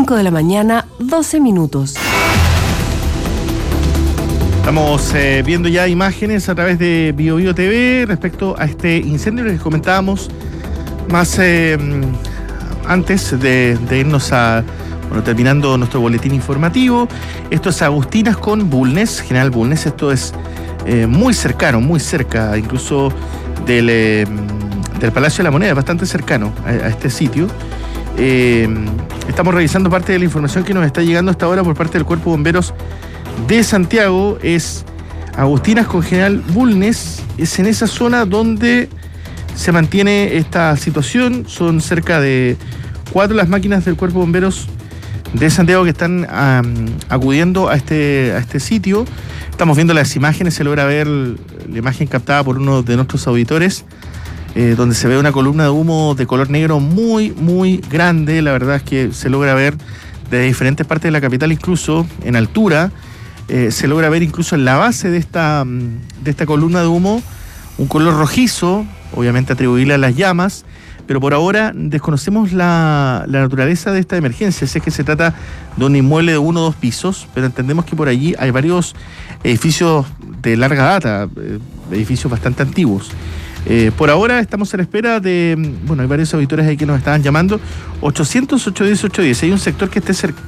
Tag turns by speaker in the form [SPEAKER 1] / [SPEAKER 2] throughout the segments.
[SPEAKER 1] 5 de la mañana, 12 minutos.
[SPEAKER 2] Estamos viendo ya imágenes a través de BioBio TV respecto a este incendio que comentábamos más antes de irnos a, terminando nuestro boletín informativo. Esto es Agustinas con Bulnes, General Bulnes. Esto es muy cercano, muy cerca incluso del Palacio de la Moneda, bastante cercano a este sitio. Estamos revisando parte de la información que nos está llegando hasta ahora por parte del Cuerpo de Bomberos de Santiago. Es Agustinas con General Bulnes, es en esa zona donde se mantiene esta situación. Son cerca de 4 las máquinas del Cuerpo de Bomberos de Santiago que están acudiendo a este sitio. Estamos viendo las imágenes, se logra ver la imagen captada por uno de nuestros auditores, donde se ve una columna de humo de color negro muy, muy grande. La verdad es que se logra ver de diferentes partes de la capital, incluso en altura. Se logra ver incluso en la base de esta columna de humo un color rojizo, obviamente atribuible a las llamas, pero por ahora desconocemos la naturaleza de esta emergencia. Sé que se trata de un inmueble de 1 o 2 pisos, pero entendemos que por allí hay varios edificios de larga data, edificios bastante antiguos. Por ahora estamos a la espera de, hay varios auditores ahí que nos estaban llamando. 800-810-810. Hay un sector que esté cerca,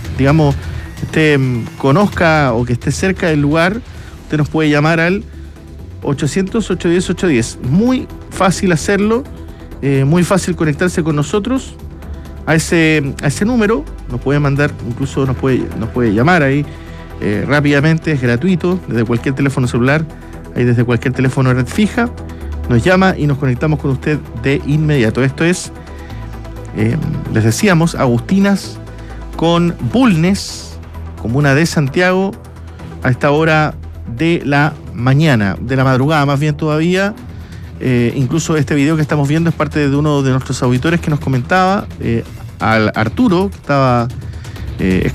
[SPEAKER 2] conozca o que esté cerca del lugar, usted nos puede llamar al 800-810-810. Muy fácil hacerlo, muy fácil conectarse con nosotros a ese número. Nos puede mandar, incluso nos puede llamar ahí rápidamente, es gratuito, desde cualquier teléfono celular, ahí desde cualquier teléfono de red fija. Nos llama y nos conectamos con usted de inmediato. Esto es, les decíamos, Agustinas con Bulnes, comuna de Santiago, a esta hora de la mañana, de la madrugada más bien todavía. Incluso este video que estamos viendo es parte de uno de nuestros auditores que nos comentaba, al Arturo, que estaba